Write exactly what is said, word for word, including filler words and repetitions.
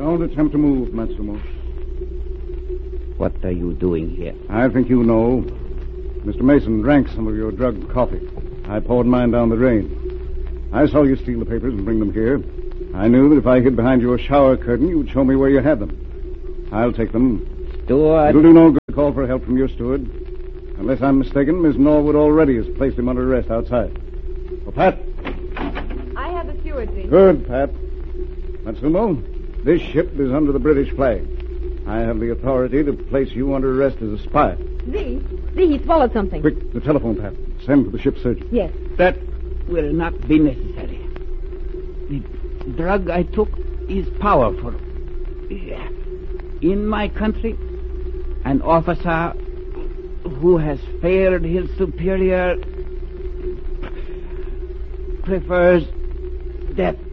Don't attempt to move, Matsumo. What are you doing here? I think you know. Mister Mason drank some of your drugged coffee. I poured mine down the drain. I saw you steal the papers and bring them here. I knew that if I hid behind your shower curtain, you'd show me where you had them. I'll take them. Steward. It'll do no good to call for help from your steward. Unless I'm mistaken, Miss Norwood already has placed him under arrest outside. Oh, Pat. I have the steward's. Good, Pat. Matsumo, this ship is under the British flag. I have the authority to place you under arrest as a spy. Z, Z, he swallowed something. Quick, the telephone, Pat. Send for the ship's surgeon. Yes. That will not be necessary. The drug I took is powerful. In my country, an officer who has failed his superior prefers death.